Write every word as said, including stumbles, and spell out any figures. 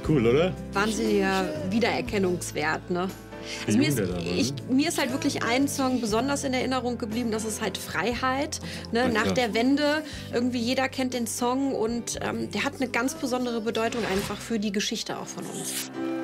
Cool, oder? Wahnsinniger Wiedererkennungswert, ne? Also mir, ist, ich, mir ist halt wirklich ein Song besonders in Erinnerung geblieben, das ist halt Freiheit. Ne? Nach der Wende, irgendwie jeder kennt den Song und ähm, der hat eine ganz besondere Bedeutung einfach für die Geschichte auch von uns.